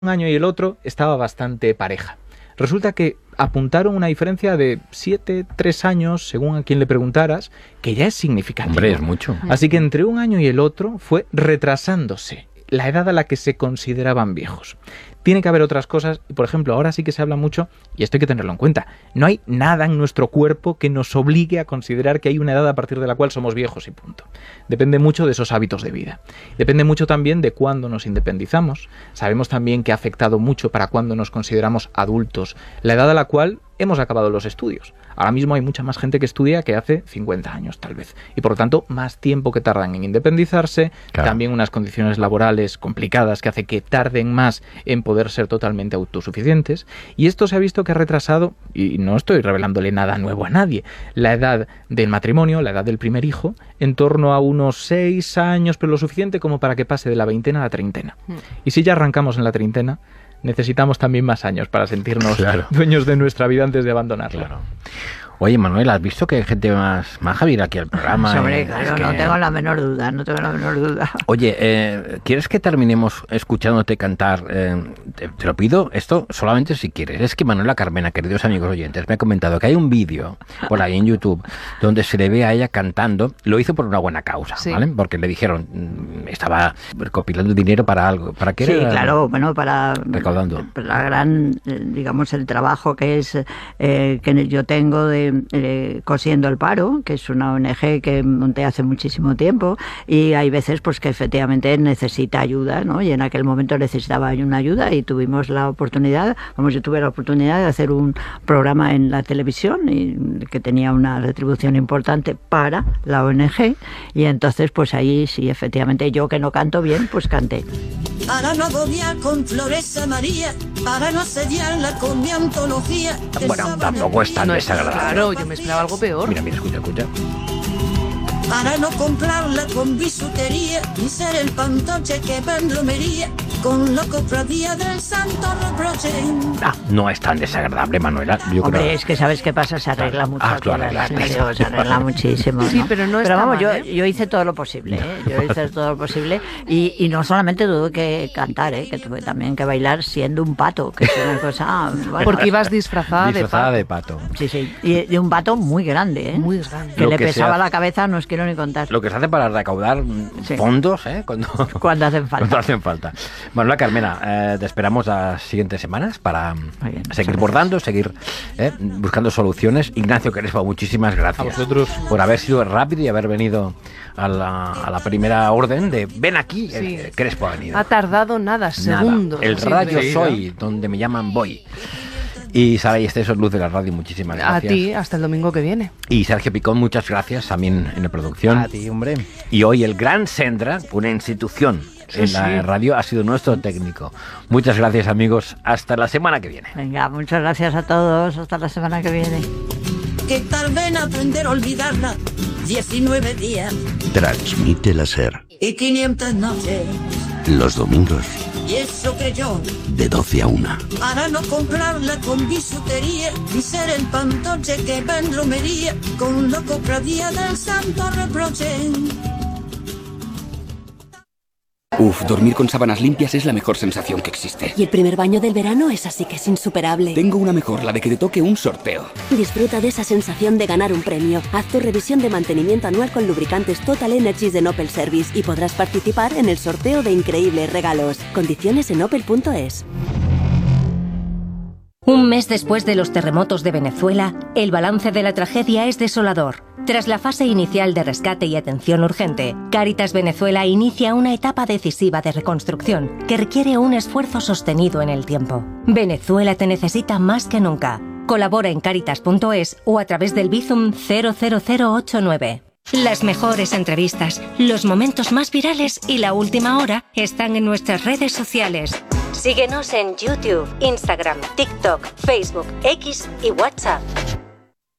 un año y el otro estaba bastante pareja. Resulta que apuntaron una diferencia de 3 años, según a quien le preguntaras, que ya es significativo. Hombre, es mucho. Así que entre un año y el otro fue retrasándose la edad a la que se consideraban viejos. Tiene que haber otras cosas, y por ejemplo, ahora sí que se habla mucho, y esto hay que tenerlo en cuenta, no hay nada en nuestro cuerpo que nos obligue a considerar que hay una edad a partir de la cual somos viejos y punto. Depende mucho de esos hábitos de vida. Depende mucho también de cuándo nos independizamos. Sabemos también que ha afectado mucho para cuándo nos consideramos adultos, la edad a la cual hemos acabado los estudios. Ahora mismo hay mucha más gente que estudia que hace 50 años, tal vez. Y por lo tanto, más tiempo que tardan en independizarse, claro. También unas condiciones laborales complicadas que hace que tarden más en poder ser totalmente autosuficientes. Y esto se ha visto que ha retrasado, y no estoy revelándole nada nuevo a nadie, la edad del matrimonio, la edad del primer hijo, en torno a unos 6 años, pero lo suficiente como para que pase de la veintena a la treintena. Y si ya arrancamos en la treintena, necesitamos también más años para sentirnos dueños de nuestra vida antes de abandonarla. Claro. Oye, Manuel, ¿has visto que hay gente más maja viene aquí al programa? Hombre, claro, no tengo la menor duda, Oye, ¿quieres que terminemos escuchándote cantar? Te lo pido, esto solamente si quieres. Es que Manuela Carmena, queridos amigos oyentes, me ha comentado que hay un vídeo por ahí en YouTube donde se le ve a ella cantando. Lo hizo por una buena causa, ¿vale? Porque le dijeron, estaba recopilando dinero para algo. ¿Para qué? Sí, claro, bueno, para recaudando. La gran, digamos, el trabajo que es que yo tengo de Cosiendo el Paro, que es una ONG que monté hace muchísimo tiempo, y hay veces pues que efectivamente necesita ayuda, ¿no? Y en aquel momento necesitaba una ayuda y tuvimos la oportunidad, yo tuve la oportunidad de hacer un programa en la televisión y que tenía una retribución importante para la ONG, y entonces pues ahí sí, efectivamente, yo que no canto bien, pues canté. Para no agobiar con flores a María, para no asediarla con mi antología. Bueno, tampoco es tan desagradable. Claro, yo me esperaba algo peor. Mira, escucha. Para no comprarla con bisutería, ni ser el pantoche que va en romería, con la cofradía del santo reproche. No es tan desagradable, Manuela. Hombre, es que ¿sabes qué pasa? Se arregla mucho. Se arregla muchísimo, ¿no? Sí, pero no está vamos, mal, yo hice todo lo posible, Yo hice todo lo posible y no solamente tuve que cantar, que tuve también que bailar siendo un pato, que es una cosa... Bueno, porque ibas disfrazada de pato. Sí, y de un pato muy grande, Muy grande. Que le pesaba la cabeza, no os quiero ni contar. Lo que se hace para recaudar fondos, cuando hacen falta. Manuela Carmena, te esperamos las siguientes semanas para seguir bordando, seguir buscando soluciones. Ignacio Crespo, muchísimas gracias a vosotros por haber sido rápido y haber venido a la primera orden de ven aquí. Crespo ha venido. Ha tardado segundos. El radio soy, donde me llaman voy. Y Sara y Esteso, Luz de la Radio, muchísimas gracias. A ti, hasta el domingo que viene. Y Sergio Picón, muchas gracias también en la producción. A ti, hombre. Y hoy el Gran Sendra, una institución en la radio, ha sido nuestro técnico. Muchas gracias, amigos. Hasta la semana que viene. Venga, muchas gracias a todos. Hasta la semana que viene. Que tarden a aprender a olvidarla. 19 días. Transmite la SER. Y 500 noches. Los domingos. Y eso que yo, de 12 a 1. Para no comprarla con bisutería, ni ser el pantoche que va en romería, con la cofradía del santo reproche. Dormir con sábanas limpias es la mejor sensación que existe. Y el primer baño del verano es así que es insuperable. Tengo una mejor, la de que te toque un sorteo. Disfruta de esa sensación de ganar un premio. Haz tu revisión de mantenimiento anual con lubricantes Total Energies de Opel Service y podrás participar en el sorteo de increíbles regalos. Condiciones en opel.es. Un mes después de los terremotos de Venezuela, el balance de la tragedia es desolador. Tras la fase inicial de rescate y atención urgente, Cáritas Venezuela inicia una etapa decisiva de reconstrucción que requiere un esfuerzo sostenido en el tiempo. Venezuela te necesita más que nunca. Colabora en Cáritas.es o a través del Bizum 00089. Las mejores entrevistas, los momentos más virales y la última hora están en nuestras redes sociales. Síguenos en YouTube, Instagram, TikTok, Facebook, X y WhatsApp.